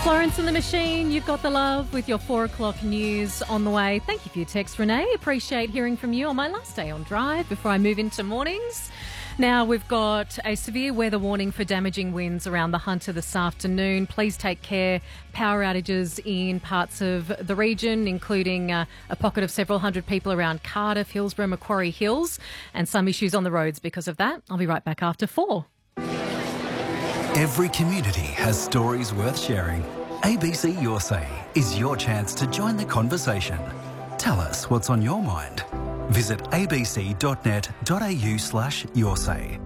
Florence and the Machine, you've got the love with your 4 o'clock news on the way. Thank you for your text, Renee. Appreciate hearing from you on my last day on drive before I move into mornings. Now, we've got a severe weather warning for damaging winds around the Hunter this afternoon. Please take care. Power outages in parts of the region, including a pocket of several hundred people around Cardiff, Hillsborough, Macquarie Hills, and some issues on the roads because of that. I'll be right back after 4. Every community has stories worth sharing. ABC Your Say is your chance to join the conversation. Tell us what's on your mind. Visit abc.net.au/yoursay.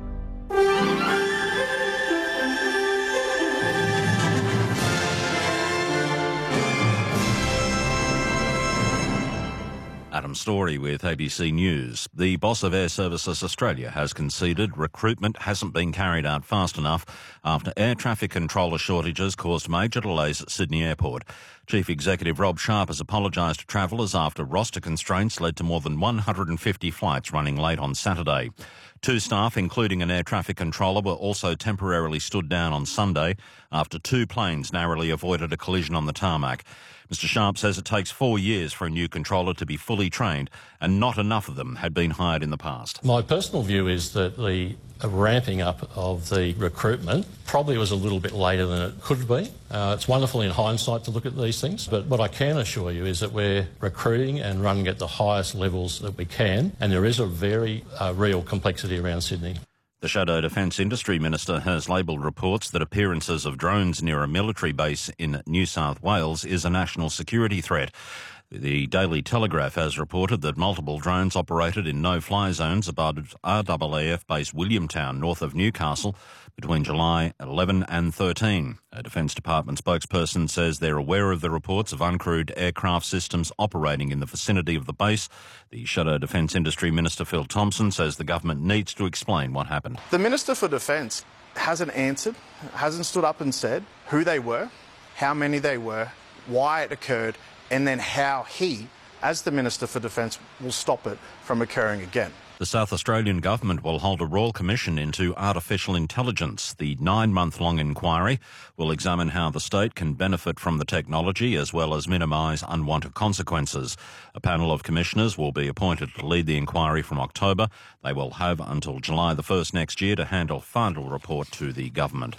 Adam Story with ABC News. The boss of Air Services Australia has conceded recruitment hasn't been carried out fast enough after air traffic controller shortages caused major delays at Sydney Airport. Chief Executive Rob Sharp has apologised to travellers after roster constraints led to more than 150 flights running late on Saturday. 2 staff, including an air traffic controller, were also temporarily stood down on Sunday after 2 planes narrowly avoided a collision on the tarmac. Mr Sharp says it takes 4 years for a new controller to be fully trained, and not enough of them had been hired in the past. My personal view is that the ramping up of the recruitment probably was a little bit later than it could be. It's wonderful in hindsight to look at these things, but what I can assure you is that we're recruiting and running at the highest levels that we can, and there is a very real complexity around Sydney. The Shadow Defence Industry Minister has labelled reports that appearances of drones near a military base in New South Wales is a national security threat. The Daily Telegraph has reported that multiple drones operated in no-fly zones above RAAF base Williamtown, north of Newcastle, between July 11 and 13. A Defence Department spokesperson says they're aware of the reports of uncrewed aircraft systems operating in the vicinity of the base. The Shadow Defence Industry Minister Phil Thompson says the government needs to explain what happened. The Minister for Defence hasn't answered, hasn't stood up and said who they were, how many they were, why it occurred, and then how he, as the Minister for Defence, will stop it from occurring again. The South Australian Government will hold a Royal Commission into artificial intelligence. The 9-month-long inquiry will examine how the state can benefit from the technology as well as minimise unwanted consequences. A panel of commissioners will be appointed to lead the inquiry from October. They will have until July the 1st next year to hand a final report to the government.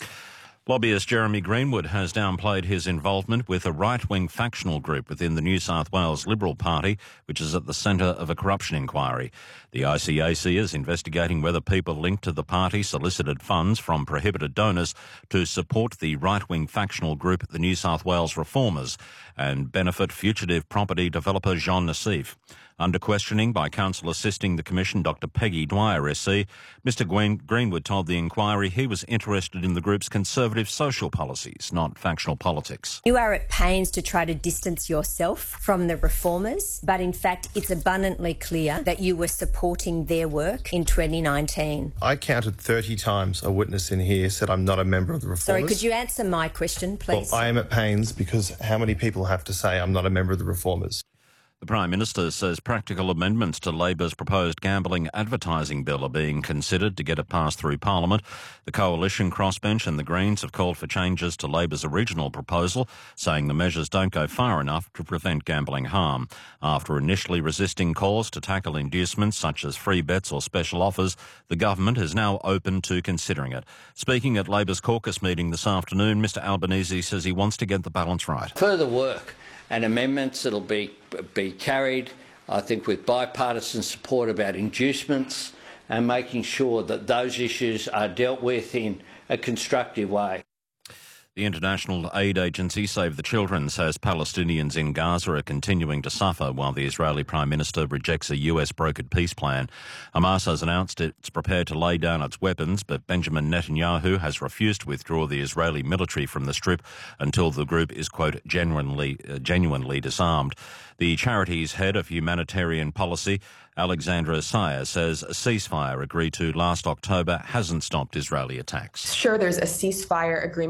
Lobbyist Jeremy Greenwood has downplayed his involvement with a right-wing factional group within the New South Wales Liberal Party, which is at the centre of a corruption inquiry. The ICAC is investigating whether people linked to the party solicited funds from prohibited donors to support the right-wing factional group, the New South Wales Reformers, and benefit fugitive property developer Jean Nassif. Under questioning by counsel assisting the Commission, Dr Peggy Dwyer SC, Mr Greenwood told the inquiry he was interested in the group's conservative social policies, not factional politics. You are at pains to try to distance yourself from the Reformers, but in fact it's abundantly clear that you were supporting their work in 2019. I counted 30 times a witness in here said I'm not a member of the Reformers. Sorry, could you answer my question, please? Well, I am at pains because how many people have to say I'm not a member of the Reformers? The Prime Minister says practical amendments to Labor's proposed gambling advertising bill are being considered to get it passed through Parliament. The Coalition, Crossbench and the Greens have called for changes to Labor's original proposal, saying the measures don't go far enough to prevent gambling harm. After initially resisting calls to tackle inducements such as free bets or special offers, the government is now open to considering it. Speaking at Labor's caucus meeting this afternoon, Mr Albanese says he wants to get the balance right. Further work and amendments that'll be carried, I think, with bipartisan support about inducements and making sure that those issues are dealt with in a constructive way. The international aid agency Save the Children says Palestinians in Gaza are continuing to suffer while the Israeli Prime Minister rejects a US brokered peace plan. Hamas has announced it's prepared to lay down its weapons, but Benjamin Netanyahu has refused to withdraw the Israeli military from the Strip until the group is, quote, genuinely disarmed. The charity's head of humanitarian policy, Alexandra Sayer, says a ceasefire agreed to last October hasn't stopped Israeli attacks. Sure, there's a ceasefire agreement